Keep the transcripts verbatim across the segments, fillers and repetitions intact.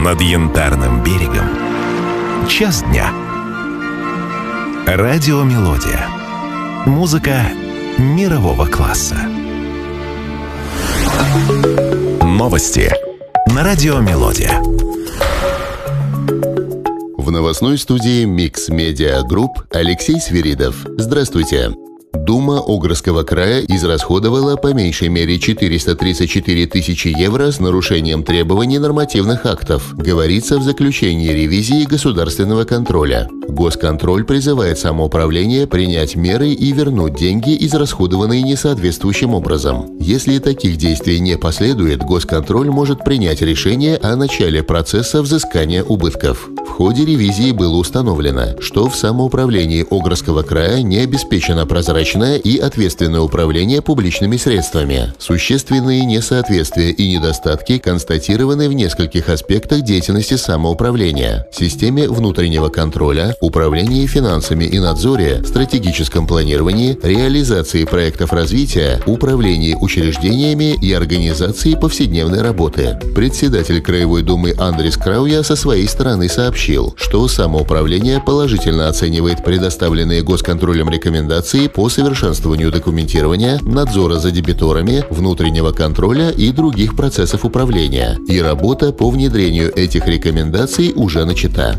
Над Янтарным берегом час дня. Радиомелодия. Музыка мирового класса. Новости на Радиомелодия. В новостной студии Mix Media Group Алексей Свиридов. Здравствуйте. Дума Огрского края израсходовала по меньшей мере четыреста тридцать четыре тысячи евро с нарушением требований нормативных актов, говорится в заключении ревизии государственного контроля. Госконтроль призывает самоуправление принять меры и вернуть деньги, израсходованные несоответствующим образом. Если таких действий не последует, Госконтроль может принять решение о начале процесса взыскания убытков. В ходе ревизии было установлено, что в самоуправлении Огрского края не обеспечено прозрачное и ответственное управление публичными средствами. Существенные несоответствия и недостатки констатированы в нескольких аспектах деятельности самоуправления: системе внутреннего контроля, управлении финансами и надзоре, стратегическом планировании, реализации проектов развития, управлении учреждениями и организации повседневной работы. Председатель Краевой думы Андрис Крауя со своей стороны сообщил, что самоуправление положительно оценивает предоставленные Госконтролем рекомендации по совершенствованию документирования, надзора за дебиторами, внутреннего контроля и других процессов управления, и работа по внедрению этих рекомендаций уже начата.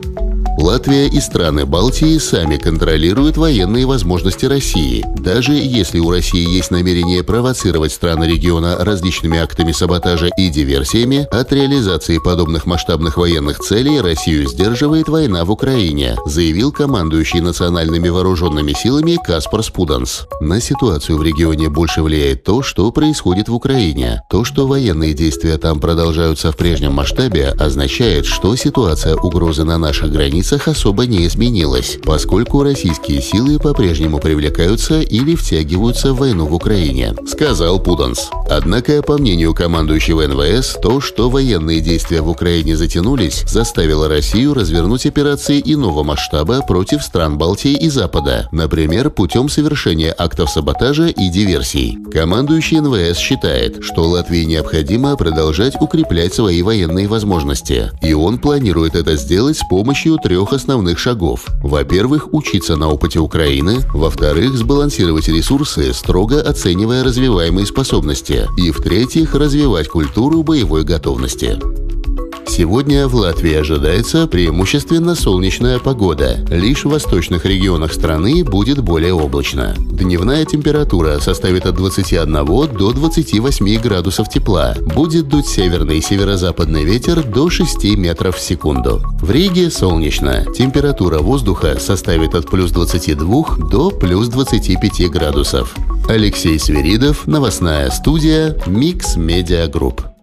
Латвия и страны Балтии сами контролируют военные возможности России. Даже если у России есть намерение провоцировать страны региона различными актами саботажа и диверсиями, от реализации подобных масштабных военных целей Россию сдерживает война в Украине, заявил командующий национальными вооруженными силами Каспар Спуданс. На ситуацию в регионе больше влияет то, что происходит в Украине. То, что военные действия там продолжаются в прежнем масштабе, означает, что ситуация угрозы на наших границах особо не изменилась, поскольку российские силы по-прежнему привлекаются или втягиваются в войну в Украине, сказал Пуданс. Однако, по мнению командующего эн вэ эс, то, что военные действия в Украине затянулись, заставило Россию развернуть операции иного масштаба против стран Балтии и Запада, например, путем совершения актов саботажа и диверсий. Командующий эн вэ эс считает, что Латвии необходимо продолжать укреплять свои военные возможности, и он планирует это сделать с помощью трех трех основных шагов. Во-первых, учиться на опыте Украины. Во-вторых, сбалансировать ресурсы, строго оценивая развиваемые способности. И в-третьих, развивать культуру боевой готовности. Сегодня в Латвии ожидается преимущественно солнечная погода. Лишь в восточных регионах страны будет более облачно. Дневная температура составит от двадцати одного до двадцати восьми градусов тепла. Будет дуть северный и северо-западный ветер до шести метров в секунду. В Риге солнечно. Температура воздуха составит от плюс двадцати двух до плюс двадцати пяти градусов. Алексей Свиридов, новостная студия Mix Media Group.